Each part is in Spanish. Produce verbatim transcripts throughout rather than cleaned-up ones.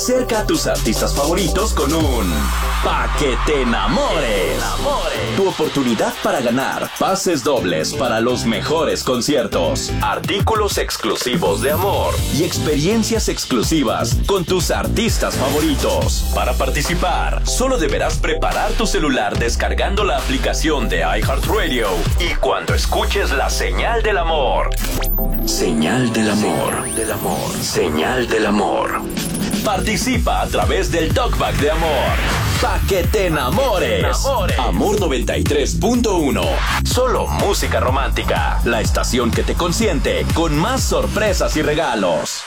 Acerca a tus artistas favoritos con un Pa' que te enamores. Tu oportunidad para ganar pases dobles para los mejores conciertos, artículos exclusivos de amor y experiencias exclusivas con tus artistas favoritos. Para participar, solo deberás preparar tu celular descargando la aplicación de iHeartRadio y cuando escuches la señal del amor. Señal del amor. Señal del amor. Señal del amor. Participa a través del Talkback de amor. Pa' que te enamores. enamores. Amor noventa y tres punto uno. Solo música romántica. La estación que te consiente con más sorpresas y regalos.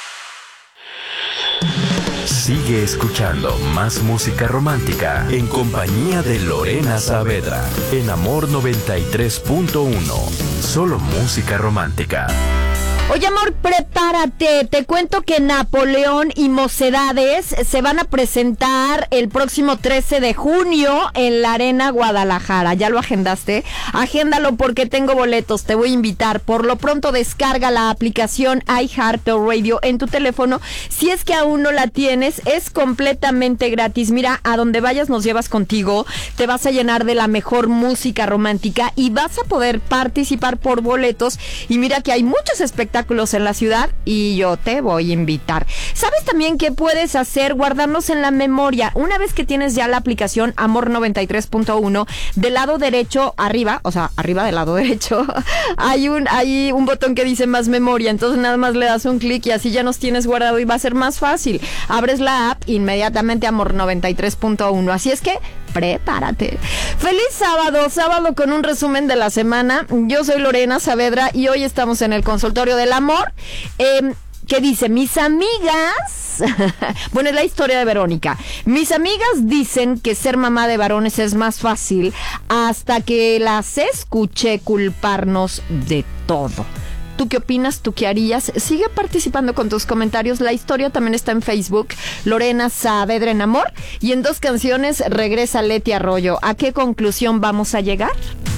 Sigue escuchando más música romántica en compañía de Lorena Saavedra en Amor noventa y tres punto uno. Solo música romántica. Oye, amor, prepárate. Te cuento que Napoleón y Mocedades se van a presentar el próximo trece de junio en la Arena Guadalajara. ¿Ya lo agendaste? Agéndalo porque tengo boletos. Te voy a invitar. Por lo pronto, descarga la aplicación iHeartRadio en tu teléfono. Si es que aún no la tienes, es completamente gratis. Mira, a donde vayas nos llevas contigo. Te vas a llenar de la mejor música romántica y vas a poder participar por boletos. Y mira que hay muchos espectáculos en la ciudad y yo te voy a invitar. ¿Sabes también qué puedes hacer? Guardarlos en la memoria. Una vez que tienes ya la aplicación Amor noventa y tres punto uno, del lado derecho arriba, o sea, arriba del lado derecho, hay un, hay un botón que dice más memoria. Entonces nada más le das un clic y así ya nos tienes guardado y va a ser más fácil. Abres la app, inmediatamente Amor noventa y tres punto uno. Así es que prepárate. Feliz sábado, sábado con un resumen de la semana. Yo soy Lorena Saavedra y hoy estamos en el consultorio del amor. Eh, ¿Qué dice? Mis amigas... bueno, es la historia de Verónica. Mis amigas dicen que ser mamá de varones es más fácil hasta que las escuché culparnos de todo. ¿Tú qué opinas? ¿Tú qué harías? Sigue participando con tus comentarios. La historia también está en Facebook. Lorena Saavedra en Amor. Y en dos canciones regresa Leti Arroyo. ¿A qué conclusión vamos a llegar?